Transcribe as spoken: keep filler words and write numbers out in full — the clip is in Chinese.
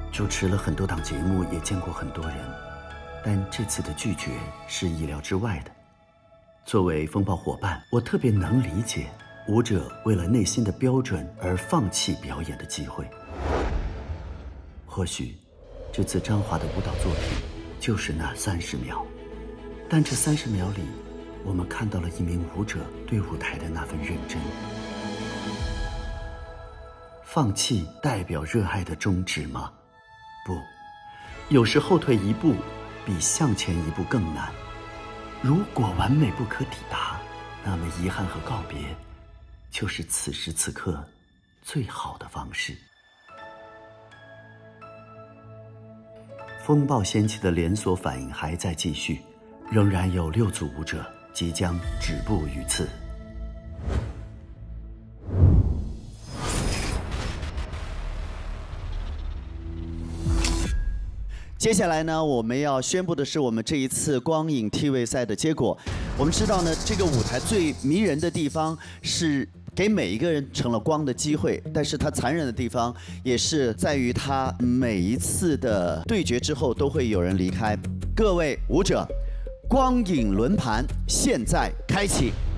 主持了很多档节目，也见过很多人，但这次的拒绝是意料之外的。作为风暴伙伴，我特别能理解舞者为了内心的标准而放弃表演的机会。或许这次张华的舞蹈作品就是那三十秒，但这三十秒里，我们看到了一名舞者对舞台的那份认真。放弃代表热爱的终止吗？不，有时后退一步比向前一步更难。如果完美不可抵达，那么遗憾和告别就是此时此刻最好的方式。风暴掀起的连锁反应还在继续，仍然有六组舞者即将止步于此。接下来呢，我们要宣布的是我们这一次光影 T V 赛的结果。我们知道呢，这个舞台最迷人的地方是给每一个人成了光的机会，但是它残忍的地方也是在于它每一次的对决之后都会有人离开。各位舞者，光影轮盘现在开启。